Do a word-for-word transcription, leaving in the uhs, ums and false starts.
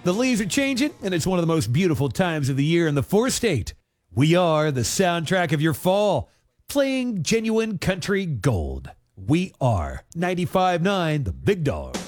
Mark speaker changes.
Speaker 1: The leaves are changing, and it's one of the most beautiful times of the year in the four state. We are the soundtrack of your fall, playing genuine country gold. We are ninety-five point nine The Big Dog.